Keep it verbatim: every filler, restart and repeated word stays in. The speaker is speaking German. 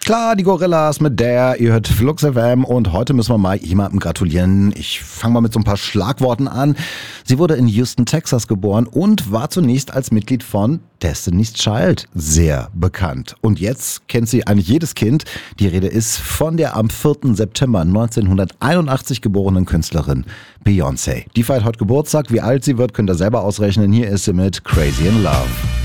Klar, die Gorillas mit der, ihr hört Flux F M und heute müssen wir mal jemandem gratulieren. Ich fange mal mit so ein paar Schlagworten an. Sie wurde in Houston, Texas geboren und war zunächst als Mitglied von Destiny's Child sehr bekannt. Und jetzt kennt sie eigentlich jedes Kind. Die Rede ist von der am vierten September neunzehnhunderteinundachtzig geborenen Künstlerin Beyoncé. Die feiert heute Geburtstag. Wie alt sie wird, könnt ihr selber ausrechnen. Hier ist sie mit Crazy in Love.